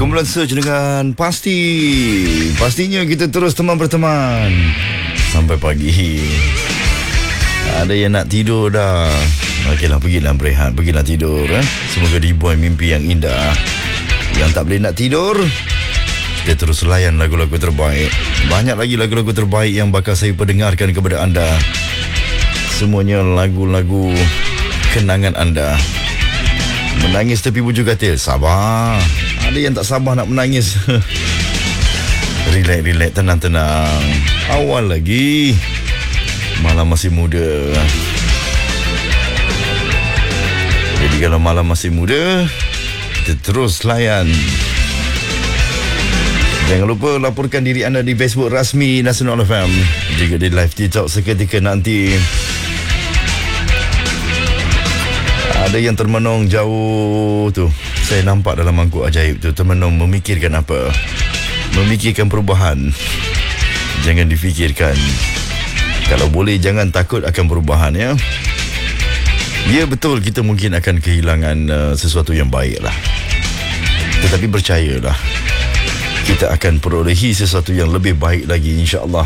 Kumpulan Search dengan Pastinya kita terus teman berteman sampai pagi. Ada yang nak tidur dah. Okeylah, pergilah berehat, pergilah tidur. Semoga dibuai mimpi yang indah. Yang tak boleh nak tidur, kita terus layan lagu-lagu terbaik. Banyak lagi lagu-lagu terbaik yang bakal saya perdengarkan kepada anda. Semuanya lagu-lagu kenangan anda. Menangis tepi bujur katil, sabar. Ada yang tak sabar nak menangis. Relax, tenang. Awal lagi, malam masih muda. Jadi kalau malam masih muda, kita terus layan. Jangan lupa laporkan diri anda di Facebook rasmi Nasional FM, juga di live TikTok seketika nanti. Ada yang termenung jauh tu, saya nampak dalam mangkuk ajaib tu, termenung memikirkan apa? Memikirkan perubahan. Jangan difikirkan. Kalau boleh jangan takut akan perubahan, ya. Ya, betul, kita mungkin akan kehilangan sesuatu yang baik lah. Tetapi percayalah, kita akan perolehi sesuatu yang lebih baik lagi, insya-Allah.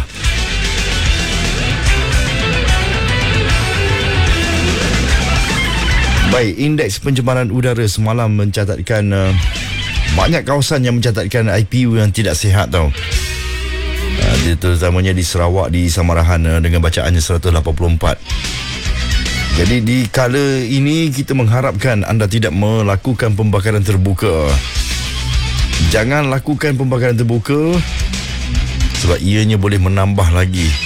Baik, indeks pencemaran udara semalam mencatatkan banyak kawasan yang mencatatkan IPU yang tidak sihat tau. Terutamanya di Sarawak, di Samarahan dengan bacaannya 184. Jadi di kala ini kita mengharapkan anda tidak melakukan pembakaran terbuka. Jangan lakukan pembakaran terbuka sebab ianya boleh menambah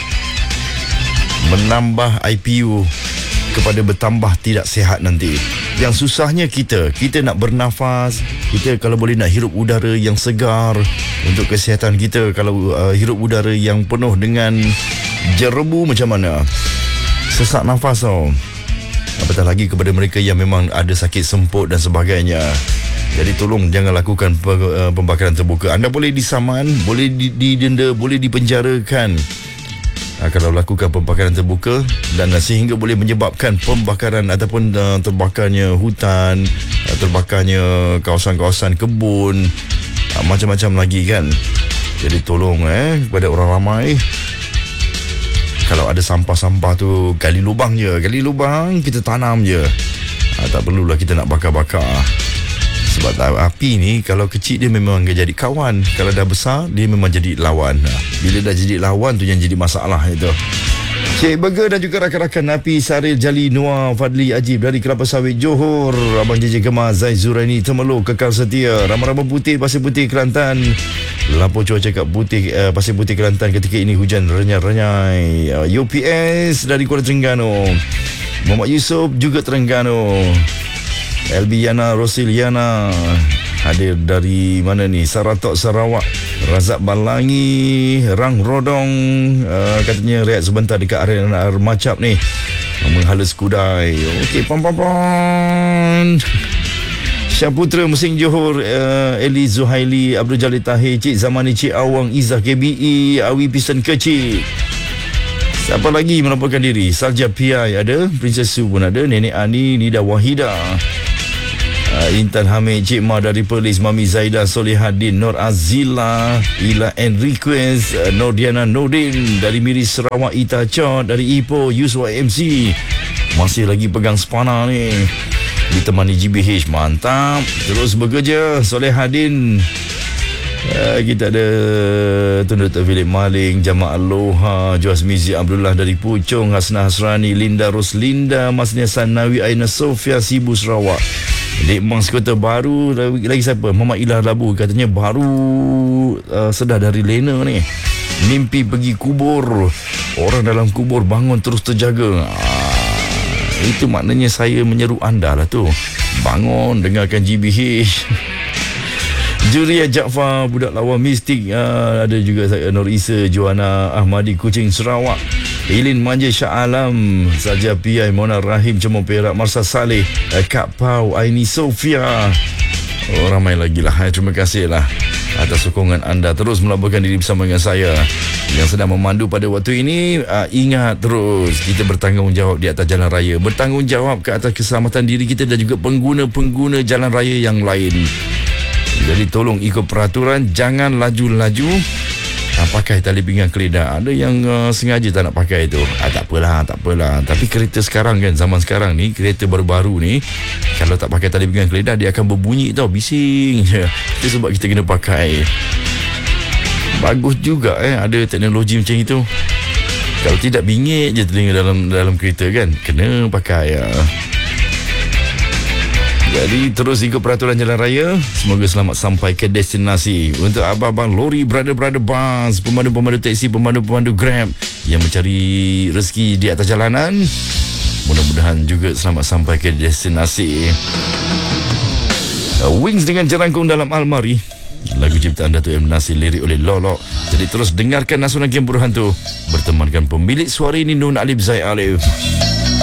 IPU kepada bertambah tidak sihat nanti. Yang susahnya kita nak bernafas, kita kalau boleh nak hirup udara yang segar untuk kesihatan kita. Kalau hirup udara yang penuh dengan jerebu macam mana? Sesak nafas tau. Apatah lagi kepada mereka yang memang ada sakit semput dan sebagainya. Jadi tolong jangan lakukan pembakaran terbuka. Anda boleh disaman, boleh didenda, boleh dipenjarakan kalau lakukan pembakaran terbuka, dan sehingga boleh menyebabkan pembakaran ataupun terbakarnya hutan, terbakarnya kawasan-kawasan kebun, macam-macam lagi kan. Jadi tolong kepada orang ramai, kalau ada sampah-sampah tu gali lubang, kita tanam je. Tak perlulah kita nak bakar-bakar. Sebab api ni kalau kecil dia memang jadi kawan, kalau dah besar dia memang jadi lawan. Bila dah jadi lawan tu yang jadi masalah itu. Cik Burger dan juga rakan-rakan Napi Saril Jali Noah Fadli Ajib dari Kelapa Sawit Johor, Abang JJ Gemar Zai Zuraini Temeluk Kekal Setia, Rama-Rama Putih Pasir Putih Kelantan. Lampau cuaca kat Pasir Putih Kelantan ketika ini hujan renyai-renyai. UPS dari Kuala Terengganu, Muhammad Yusof juga Terengganu. Elbiana Rosiliana hadir dari mana ni? Saratok Sarawak. Razak Balangi Rang Rodong, katanya rehat sebentar dekat arena air macap ni, menghala sekudai. Okey, pam. Syaputra Mesing Johor, Eli Zuhaili Abdul Jalil Tahir, Cik Zamani, Cik Awang Izzah KBE, Awi Piston Kecil. Siapa lagi melaporkan diri? Sarja PI ada, Princess Su pun ada, Nenek Ani, Nida Wahida, Intan Hamid, Cik Ma dari Perlis, Mami Zaida, Solihadin, Nur Azila, Ila Enriquez, Nordiana Nordin dari Miris Sarawak, Ita Chot dari Ipoh, Yuswa MC masih lagi pegang spana ni, ditemani GBH, mantap, terus bekerja. Solihadin, kita ada Tun Dr. Philip Maling, Jamaah Aloha, Joas Mizi Abdullah dari Puchong, Hasna Hasrani, Linda Roslinda, Masnya Sanawi, Aina Sofia, Sibu Sarawak. Dek Mang Sekota baru lagi siapa? Muhammad Ilah Labu, katanya baru sedar dari Lena ni. Mimpi pergi kubur, orang dalam kubur bangun terus terjaga. Itu maknanya saya menyeru anda lah tu, bangun dengarkan GBH. Juria Jaafar, budak lawa mistik, ada juga saya, Nur Isa, Joanna Ahmadi Kuching Sarawak, Ilin Manja Shah Alam, Saja PI, Mona Rahim Cemong Perak, Marsa Saleh, Kak Pau, Aini Sofia. Ramai lagi lah. Terima kasih lah atas sokongan anda. Terus melaporkan diri bersama dengan saya yang sedang memandu pada waktu ini. Ingat terus, kita bertanggungjawab di atas jalan raya, bertanggungjawab ke atas keselamatan diri kita dan juga pengguna-pengguna jalan raya yang lain. Jadi tolong ikut peraturan, jangan laju-laju. Pakai tali pinggang keledar. Ada yang sengaja tak nak pakai tu. Tak apalah. Tapi kereta sekarang kan, zaman sekarang ni, kereta baru-baru ni, kalau tak pakai tali pinggang keledar, dia akan berbunyi tau, bising je. Itu sebab kita kena pakai. Bagus juga ada teknologi macam itu. Kalau tidak, bingit je telinga dalam kereta kan. Kena pakai. Jadi terus ikut peraturan jalan raya. Semoga selamat sampai ke destinasi. Untuk abang-abang lori, brother-brother bus, pemandu-pemandu teksi, pemandu-pemandu Grab yang mencari rezeki di atas jalanan, mudah-mudahan juga selamat sampai ke destinasi. Wings dengan Jerangkung Dalam Almari, lagu ciptaan Dato' M. Nasir, lirik oleh Lolo. Jadi terus dengarkan Nasional Game Puru Hantu bertemankan pemilik suara ini, Nun Alif Zaid Alif.